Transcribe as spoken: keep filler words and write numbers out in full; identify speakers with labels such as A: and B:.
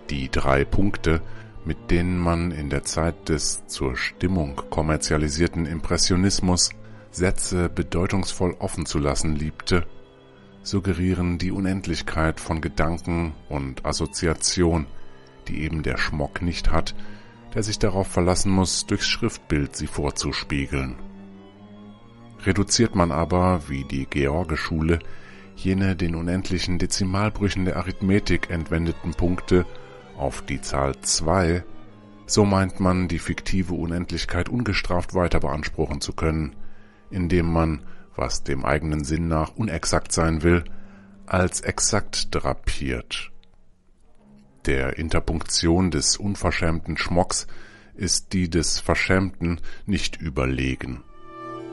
A: Die drei Punkte, mit denen man in der Zeit des zur Stimmung kommerzialisierten Impressionismus Sätze bedeutungsvoll offen zu lassen liebte, suggerieren die Unendlichkeit von Gedanken und Assoziation, die eben der Schmock nicht hat, der sich darauf verlassen muss, durchs Schriftbild sie vorzuspiegeln. Reduziert man aber, wie die George-Schule, jene den unendlichen Dezimalbrüchen der Arithmetik entwendeten Punkte auf die Zahl zwei, so meint man, die fiktive Unendlichkeit ungestraft weiter beanspruchen zu können, indem man, was dem eigenen Sinn nach unexakt sein will, als exakt drapiert. Der Interpunktion des unverschämten Schmocks ist die des Verschämten nicht überlegen.